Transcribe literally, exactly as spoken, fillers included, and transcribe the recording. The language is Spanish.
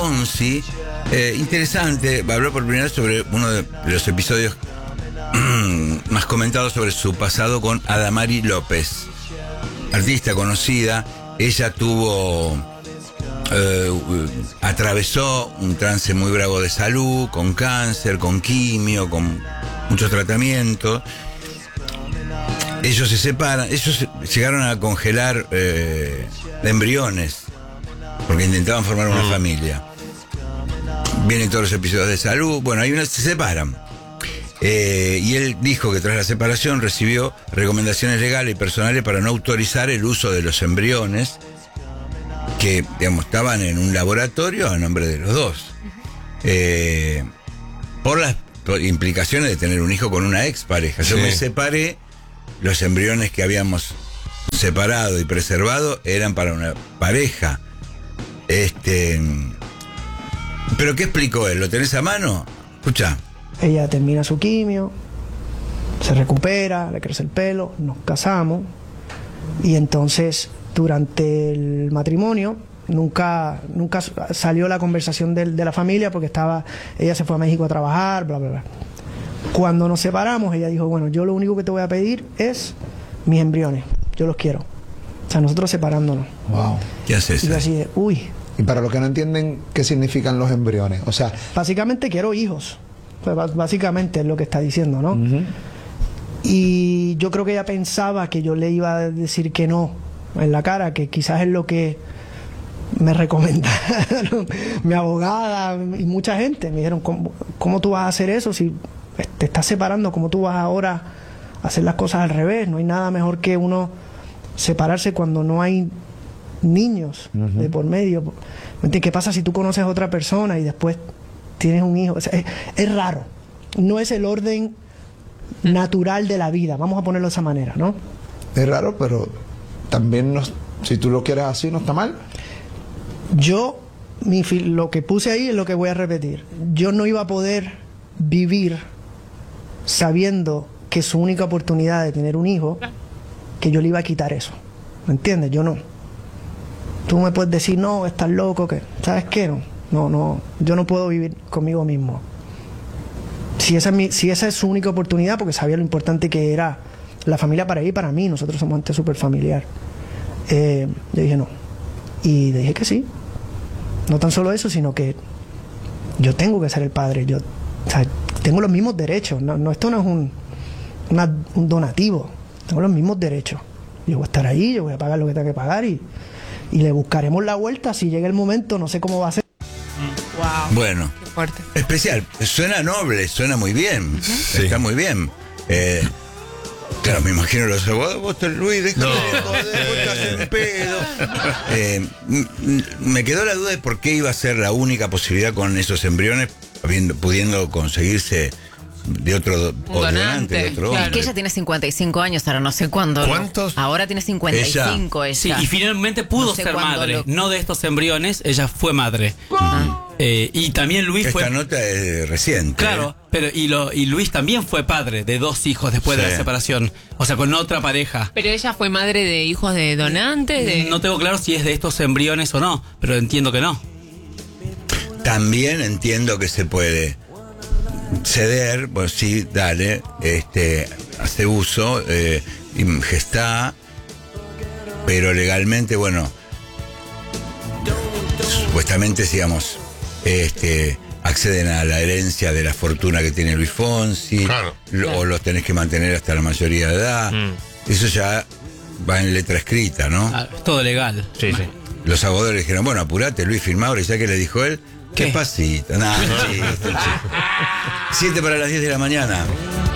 Fonsi. Eh, interesante, habló por primera vez sobre uno de los episodios más comentados sobre su pasado con Adamari López, artista conocida. Ella tuvo, eh, atravesó un trance muy bravo de salud, con cáncer, con quimio, con muchos tratamientos. Ellos se separan, ellos llegaron a congelar eh, embriones, porque intentaban formar una mm. familia. Vienen todos los episodios de salud, bueno, hay una, se separan. Eh, y él dijo que tras la separación recibió recomendaciones legales y personales para no autorizar el uso de los embriones que, digamos, estaban en un laboratorio a nombre de los dos. Eh, por las por implicaciones de tener un hijo con una expareja. Yo sí. me separé, los embriones que habíamos separado y preservado eran para una pareja. Este, ¿pero qué explicó él? ¿Lo tenés a mano? Escucha. Ella termina su quimio, se recupera, le crece el pelo, nos casamos y entonces durante el matrimonio nunca, nunca salió la conversación de, de la familia porque estaba, ella se fue a México a trabajar, bla, bla, bla. Cuando nos separamos, ella dijo, bueno, yo lo único que te voy a pedir es mis embriones, yo los quiero. O sea, nosotros separándonos. Wow. ¿Qué haces? Y yo así de, uy. Y para los que no entienden qué significan los embriones, o sea... Básicamente quiero hijos. Pues básicamente es lo que está diciendo, ¿no? Uh-huh. Y yo creo que ella pensaba que yo le iba a decir que no en la cara, que quizás es lo que me recomendaron mi abogada y mucha gente. Me dijeron, ¿cómo, cómo tú vas a hacer eso si te estás separando? ¿Cómo tú vas ahora a hacer las cosas al revés? No hay nada mejor que uno separarse cuando no hay niños uh-huh. de por medio. ¿Qué pasa si tú conoces a otra persona y después tienes un hijo? O sea, es, es raro. No es el orden natural de la vida, vamos a ponerlo de esa manera, ¿no? Es raro, pero también no, si tú lo quieres así, no está mal. Yo, mi, lo que puse ahí es lo que voy a repetir. Yo no iba a poder vivir sabiendo que su única oportunidad de tener un hijo, que yo le iba a quitar eso. ¿Me entiendes? Yo no. Tú me puedes decir, no, estás loco, que ¿sabes qué? No, no, no, yo no puedo vivir conmigo mismo. Si esa, es mi, si esa es su única oportunidad, porque sabía lo importante que era la familia para ella y para mí, nosotros somos gente súper familiar. Eh, yo dije no. Y dije que sí. No tan solo eso, sino que yo tengo que ser el padre. Yo, o sea, tengo los mismos derechos. No, no, esto no es un, una, un donativo. Tengo los mismos derechos. Yo voy a estar ahí, yo voy a pagar lo que tenga que pagar y, y le buscaremos la vuelta si llega el momento. No sé cómo va a ser. Wow. Bueno, qué fuerte. Especial, suena noble, suena muy bien, uh-huh. Sí. Está muy bien. Eh, claro, me imagino los abogados, vos, Luis, déjame No. de joder, vos estás en pedo. Eh, m- m- me quedó la duda de por qué iba a ser la única posibilidad con esos embriones, habiendo, pudiendo conseguirse de otro do- o Donante, donante, de otro claro. hombre. Es que ella tiene cincuenta y cinco años, ahora no sé cuándo. ¿Cuántos? Ahora tiene cincuenta y cinco ella. Sí, y finalmente pudo No sé ser cuándo madre. lo- No de estos embriones, ella fue madre. Eh, y también Luis Esta fue... nota es reciente. Claro, ¿eh? pero y, lo, y Luis también fue padre de dos hijos después Sí. de la separación. O sea, con otra pareja. Pero ella fue madre de hijos de donantes. De... No tengo claro si es de estos embriones o no, pero entiendo que no. También entiendo que se puede ceder, pues sí, dale, este, hace uso, eh, y gestá, pero legalmente, bueno, supuestamente, digamos, este, acceden a la herencia de la fortuna que tiene Luis Fonsi, Claro. lo- o los tenés que mantener hasta la mayoría de edad. Mm. Eso ya va en letra escrita, ¿no? Ah, es todo legal. Sí, sí. Los abogados le dijeron, bueno, apurate, Luis, firmá ahora, y ya que le dijo él, qué ¿Qué? pasito. Nah, chiste, chiste. Siete para las diez de la mañana.